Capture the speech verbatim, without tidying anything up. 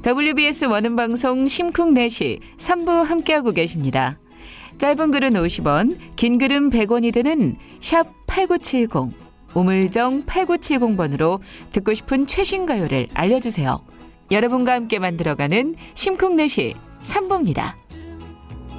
더블유비에스 원음방송 심쿵 내시 삼 부 함께하고 계십니다. 짧은 글은 오십 원, 긴 글은 백 원이 되는 샵 팔구칠공, 우물정 팔구칠공 번으로 듣고 싶은 최신 가요를 알려주세요. 여러분과 함께 만들어가는 심쿵 내시 삼 부입니다.